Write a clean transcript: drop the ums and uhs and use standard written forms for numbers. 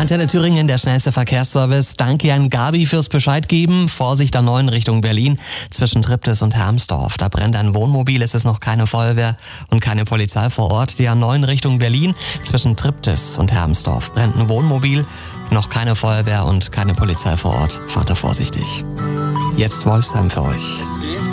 Antenne Thüringen, der schnellste Verkehrsservice. Danke an Gabi fürs Bescheid geben. Vorsicht A9 Richtung Berlin zwischen Triptis und Hermsdorf. Da brennt ein Wohnmobil, es ist noch keine Feuerwehr und keine Polizei vor Ort. Die A9 Richtung Berlin zwischen Triptis und Hermsdorf brennt ein Wohnmobil, noch keine Feuerwehr und keine Polizei vor Ort. Fahrt da vorsichtig. Jetzt Wolfsheim für euch.